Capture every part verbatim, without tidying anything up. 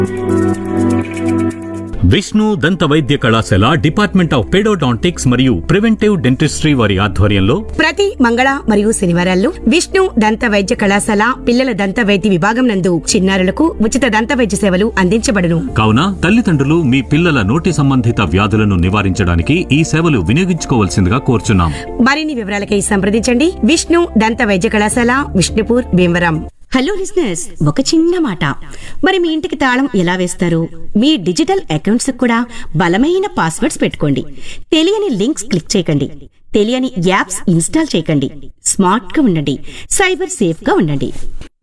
విష్ణు దంత వైద్య కళాశాల డిపార్ట్మెంట్ ఆఫ్ పెడోడాంటిక్స్ మరియు ప్రివెంటివ్ డెంటిస్ట్రీ వారి ఆధ్వర్యంలో ప్రతి మంగళ మరియు శనివారాల్లో విష్ణు దంత వైద్య కళాశాల పిల్లల దంత వైద్య విభాగం నందు చిన్నారులకు ఉచిత దంత వైద్య సేవలు అందించబడును. కావున తల్లిదండ్రులు మీ పిల్లల నోటి సంబంధిత వ్యాధులను నివారించడానికి ఈ సేవలు వినియోగించుకోవాల్సిందిగా కోరుచున్నాం. మరిన్ని వివరాలకై సంప్రదించండి. విష్ణు దంత వైద్య కళాశాల, విష్ణుపూర్, భీమవరం. హలో లిజనర్స్, ఒక చిన్న మాట. మరి మీ ఇంటికి తాళం ఎలా వేస్తారు? మీ డిజిటల్ అకౌంట్స్ కూడా బలమైన పాస్వర్డ్స్ పెట్టుకోండి. తెలియని లింక్స్ క్లిక్ చేయకండి. తెలియని యాప్స్ ఇన్స్టాల్ చేయకండి. స్మార్ట్ గా ఉండండి. సైబర్ సేఫ్ గా ఉండండి.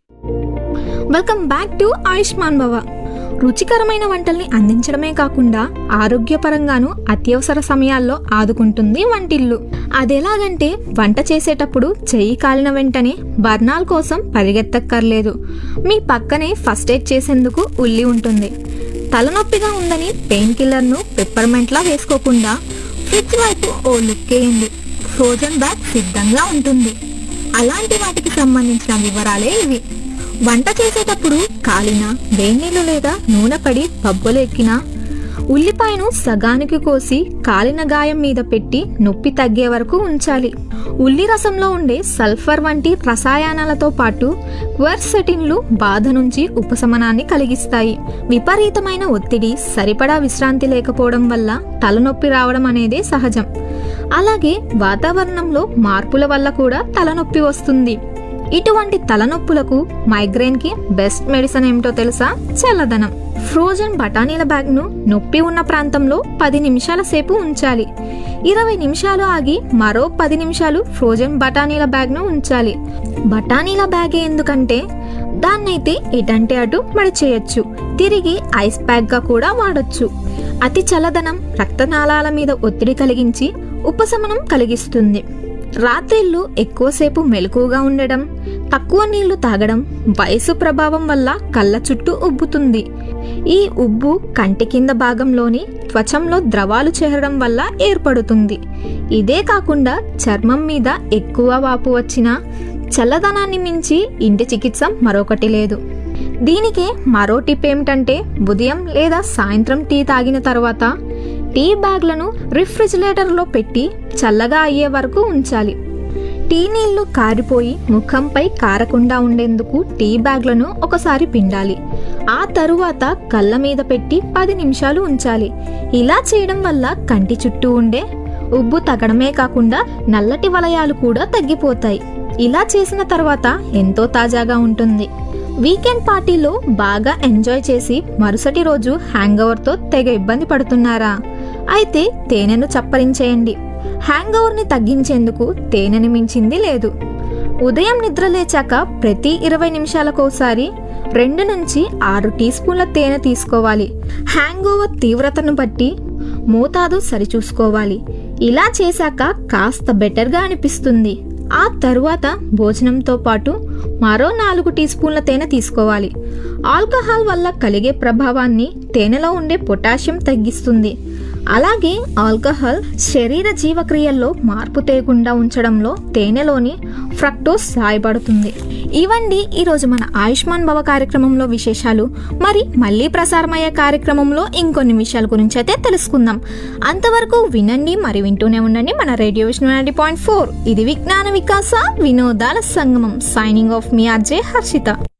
వెల్కమ్ బ్యాక్ టు ఆయుష్మాన్ భవ. రుచికరమైన వంటల్ని అందించడమే కాకుండా ఆరోగ్యపరంగాను అత్యవసర సమయాల్లో ఆదుకుంటుంది వంటిల్లు. అదెలాగంటే వంట చేసేటప్పుడు చెయ్యి కాలిన వెంటనే బర్నాల్ కోసం పరిగెత్తక్కర్లేదు. మీ పక్కనే ఫస్ట్ ఎయిడ్ చేసేందుకు ఉల్లి ఉంటుంది. తలనొప్పిగా ఉందని పెయిన్ కిల్లర్ను పెప్పర్మెంట్లా వేసుకోకుండా ఫ్రిడ్జ్ వైపు ఓ లుక్ వేయండి. ఫ్రోజన్ బ్యాగ్ సిద్ధంగా ఉంటుంది. అలాంటి వాటికి సంబంధించిన వివరాలే ఇవి. వంట చేసేటప్పుడు కాలిన వేడినీళ్ళు లేదా నూనె పడి బబ్బలు ఎక్కినా ఉల్లిపాయను సగానికి కోసి కాలిన గాయం మీద పెట్టి నొప్పి తగ్గే వరకు ఉంచాలి. ఉల్లి రసంలో ఉండే సల్ఫర్ వంటి రసాయనాలతో పాటు క్వెర్సెటిన్లు బాధ నుంచి ఉపశమనాన్ని కలిగిస్తాయి. విపరీతమైన ఒత్తిడి, సరిపడా విశ్రాంతి లేకపోవడం వల్ల తలనొప్పి రావడం అనేది సహజం. అలాగే వాతావరణంలో మార్పుల వల్ల కూడా తలనొప్పి వస్తుంది. ఇటువంటి తలనొప్పులకు మైగ్రేన్ కి బెస్ట్ మెడిసిన్ ఏమిటో తెలుసా? చల్లదనం. ఫ్రోజన్ బఠానీల బ్యాగ్ ను నొప్పి ఉన్న ప్రాంతంలో పది నిమిషాల సేపు ఉంచాలి. ఇరవై నిమిషాలు ఆగి మరో పది నిమిషాలు ఫ్రోజన్ బఠానీల బ్యాగ్ ను ఉంచాలి. బఠానీల బ్యాగే ఎందుకంటే దాన్నైతే ఎటంటే అటు మడిచేయచ్చు. తిరిగి ఐస్ ప్యాక్ గా కూడా వాడొచ్చు. అతి చల్లదనం రక్తనాళాల మీద ఒత్తిడి కలిగించి ఉపశమనం కలిగిస్తుంది. రాత్రిళ్ళు ఎక్కువసేపు మెలకువగా ఉండడం, తక్కువ నీళ్లు తాగడం, వయసు ప్రభావం వల్ల కళ్ళ చుట్టూ ఉబ్బుతుంది. ఈ ఉబ్బు కంటి కింద భాగంలోని త్వచంలో ద్రవాలు చేరడం వల్ల ఏర్పడుతుంది. ఇదే కాకుండా చర్మం మీద ఎక్కువ వాపు వచ్చినా చల్లదనాన్ని మించి ఇంటి చికిత్స మరొకటి లేదు. దీనికే మరో టిప్ ఏమిటంటే ఉదయం లేదా సాయంత్రం టీ తాగిన తర్వాత టీ బ్యాగ్లను రిఫ్రిజిరేటర్లో పెట్టి చల్లగా అయ్యే వరకు ఉంచాలి. టీ నీళ్లు కారిపోయి ముఖంపై కారకుండా ఉండేందుకు టీ బ్యాగ్లను ఒకసారి పిండాలి. ఆ తరువాత కళ్ళ మీద పెట్టి పది నిమిషాలు ఉంచాలి. ఇలా చేయడం వల్ల కంటి చుట్టూ ఉండే ఉబ్బు తగ్గడమే కాకుండా నల్లటి వలయాలు కూడా తగ్గిపోతాయి. ఇలా చేసిన తర్వాత ఎంతో తాజాగా ఉంటుంది. వీకెండ్ పార్టీలో బాగా ఎంజాయ్ చేసి మరుసటి రోజు హ్యాంగ్ ఓవర్తో తెగ ఇబ్బంది పడుతున్నారా? అయితే తేనెను చప్పరించేయండి. హ్యాంగ్ ఓవర్ ని తగ్గించేందుకు తేనెని మించింది లేదు. ఉదయం నిద్ర లేచాక ప్రతి ఇరవై నిమిషాలకోసారి రెండు నుంచి ఆరు టీ స్పూన్ల తేనె తీసుకోవాలి. హ్యాంగ్ ఓవర్ తీవ్రతను బట్టి మోతాదు సరిచూసుకోవాలి. ఇలా చేశాక కాస్త బెటర్గా అనిపిస్తుంది. ఆ తరువాత భోజనంతో పాటు మరో నాలుగు టీ స్పూన్ల తేనె తీసుకోవాలి. ఆల్కహాల్ వల్ల కలిగే ప్రభావాన్ని తేనెలో ఉండే పొటాషియం తగ్గిస్తుంది. అలాగే ఆల్కహాల్ శరీర జీవక్రియల్లో మార్పు తేకుండా ఉంచడంలో తేనెలోని ఫ్రక్టోస్ సహాయపడుతుంది. ఇవండి ఈరోజు మన ఆయుష్మాన్ భవ కార్యక్రమంలో విశేషాలు. మరి మళ్ళీ ప్రసారమయ్యే కార్యక్రమంలో ఇంకొన్ని విషయాల గురించి అయితే తెలుసుకుందాం. అంతవరకు వినండి, మరి వింటూనే ఉండండి మన radio Vishnu ninety point four. ఇది విజ్ఞాన వికాస వినోదాల సంగమం. సైనింగ్ ఆఫ్ మీ ఆర్జే హర్షిత.